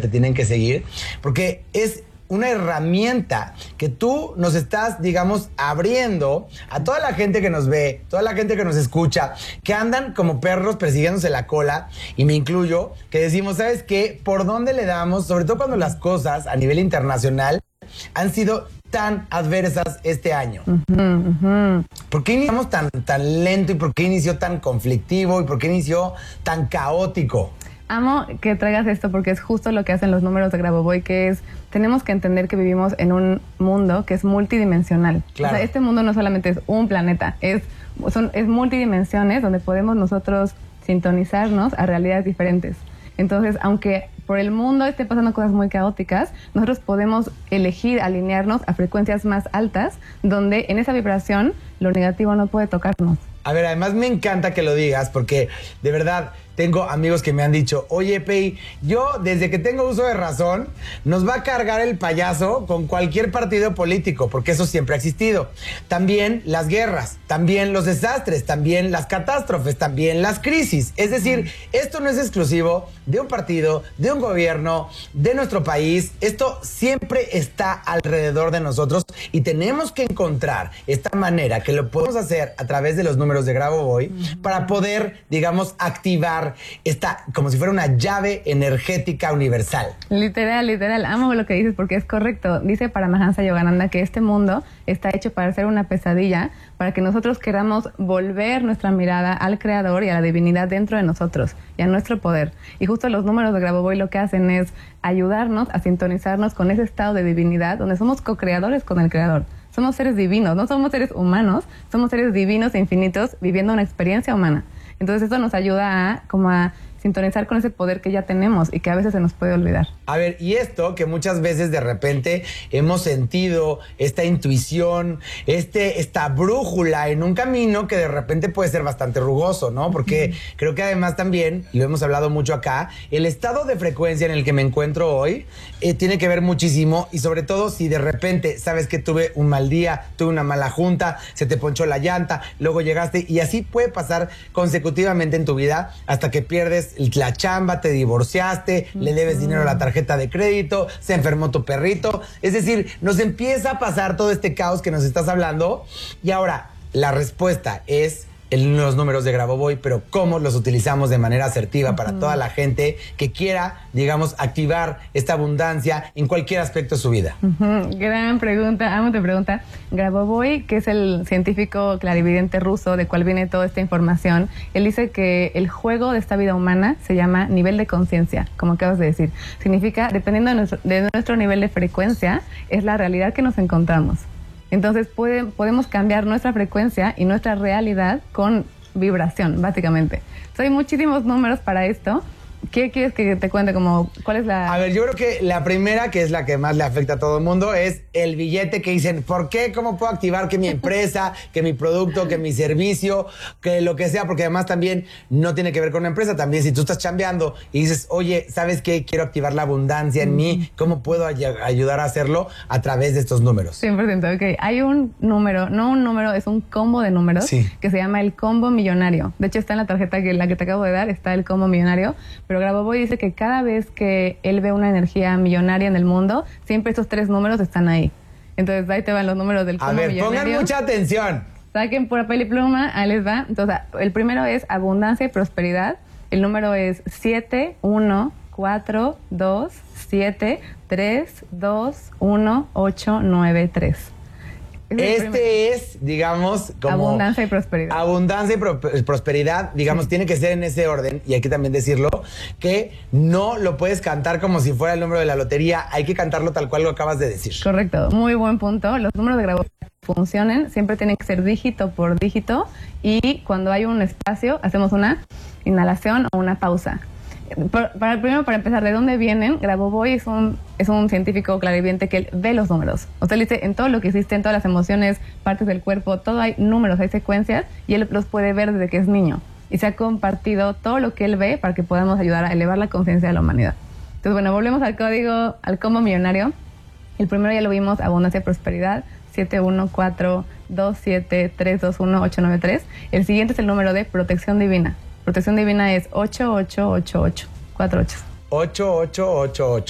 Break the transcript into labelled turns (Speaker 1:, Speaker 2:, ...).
Speaker 1: te tienen que seguir, porque es una herramienta que tú nos estás, digamos, abriendo a toda la gente que nos ve, toda la gente que nos escucha, que andan como perros persiguiéndose la cola, y me incluyo, que decimos, ¿sabes qué? ¿Por dónde le damos? Sobre todo cuando las cosas a nivel internacional han sido tan adversas este año. ¿Por qué iniciamos tan lento y por qué inició tan conflictivo y por qué inició tan caótico?
Speaker 2: Amo que traigas esto porque es justo lo que hacen los números de Grabovoi, que es, tenemos que entender que vivimos en un mundo que es multidimensional.
Speaker 1: Claro.
Speaker 2: O sea, este mundo no solamente es un planeta, es multidimensiones donde podemos nosotros sintonizarnos a realidades diferentes. Entonces, aunque por el mundo esté pasando cosas muy caóticas, nosotros podemos elegir alinearnos a frecuencias más altas, donde en esa vibración lo negativo no puede tocarnos.
Speaker 1: A ver, además me encanta que lo digas porque de verdad tengo amigos que me han dicho, oye, Pei, yo desde que tengo uso de razón, nos va a cargar el payaso con cualquier partido político, porque eso siempre ha existido. También las guerras, también los desastres, también las catástrofes, también las crisis. Es decir, esto no es exclusivo de un partido, de un gobierno, de nuestro país. Esto siempre está alrededor de nosotros y tenemos que encontrar esta manera que lo podemos hacer a través de los números de Grabovoi para poder, digamos, activar esta, como si fuera una llave energética universal.
Speaker 2: Literal, literal. Amo lo que dices porque es correcto. Dice Paramahansa Yogananda que este mundo está hecho para ser una pesadilla, para que nosotros queramos volver nuestra mirada al Creador y a la divinidad dentro de nosotros y a nuestro poder. Y justo los números de Grabovoi lo que hacen es ayudarnos a sintonizarnos con ese estado de divinidad donde somos co-creadores con el Creador. Somos seres divinos, no somos seres humanos, somos seres divinos e infinitos viviendo una experiencia humana. Entonces esto nos ayuda a sintonizar con ese poder que ya tenemos y que a veces se nos puede olvidar.
Speaker 1: A ver, y esto que muchas veces de repente hemos sentido, esta intuición, esta brújula en un camino que de repente puede ser bastante rugoso, ¿no? Porque creo que además también, y lo hemos hablado mucho acá, el estado de frecuencia en el que me encuentro hoy tiene que ver muchísimo, y sobre todo si de repente sabes que tuve un mal día, tuve una mala junta, se te ponchó la llanta, luego llegaste, y así puede pasar consecutivamente en tu vida hasta que pierdes la chamba, te divorciaste, le debes dinero a la tarjeta de crédito, se enfermó tu perrito. Es decir, nos empieza a pasar todo este caos que nos estás hablando, y ahora la respuesta es los números de Grabovoi, pero cómo los utilizamos de manera asertiva para toda la gente que quiera, digamos, activar esta abundancia en cualquier aspecto de su vida.
Speaker 2: Gran pregunta, amo tu pregunta. Grabovoi, que es el científico clarividente ruso de cual viene toda esta información, él dice que el juego de esta vida humana se llama nivel de conciencia, como acabas de decir. Significa, dependiendo de nuestro nivel de frecuencia, es la realidad que nos encontramos. Entonces podemos cambiar nuestra frecuencia y nuestra realidad con vibración, básicamente. Hay muchísimos números para esto. ¿Qué quieres que te cuente? ¿Cuál es la...?
Speaker 1: A ver, yo creo que la primera, que es la que más le afecta a todo el mundo, es el billete que dicen, ¿por qué? ¿Cómo puedo activar que mi empresa, que mi producto, que mi servicio, que lo que sea? Porque además también no tiene que ver con una empresa. También si tú estás chambeando y dices, oye, ¿sabes qué? Quiero activar la abundancia en mí. ¿Cómo puedo ayudar a hacerlo? A través de estos números.
Speaker 2: 100%, ok. Hay un número, no un número, es un combo de números que se llama el combo millonario. De hecho, está en la tarjeta la que te acabo de dar, está el combo millonario. Pero Grabovoi dice que cada vez que él ve una energía millonaria en el mundo, siempre estos 3 números están ahí. Entonces ahí te van los números del combo millonario.
Speaker 1: A ver, pongan mucha atención.
Speaker 2: Saquen por papel y pluma, ahí les va. Entonces, el primero es abundancia y prosperidad. El número es 71427321893.
Speaker 1: Este es, digamos, como...
Speaker 2: abundancia y prosperidad.
Speaker 1: Abundancia y prosperidad, digamos, tiene que ser en ese orden. Y hay que también decirlo, que no lo puedes cantar como si fuera el número de la lotería. Hay que cantarlo tal cual lo acabas de decir.
Speaker 2: Correcto, muy buen punto. Los números de Grabovoi funcionen, siempre tienen que ser dígito por dígito. Y cuando hay un espacio, hacemos una inhalación o una pausa. Primero, para empezar, ¿de dónde vienen? Grabovoi es un científico clarividente que él ve los números. O sea, él dice, en todo lo que existe, en todas las emociones, partes del cuerpo, todo hay números, hay secuencias, y él los puede ver desde que es niño. Y se ha compartido todo lo que él ve para que podamos ayudar a elevar la conciencia de la humanidad. Entonces, bueno, volvemos al combo millonario. El primero ya lo vimos, abundancia y prosperidad, 71427321893. El siguiente es el número de protección divina. Protección divina es 8888. 4 8.
Speaker 1: 8888.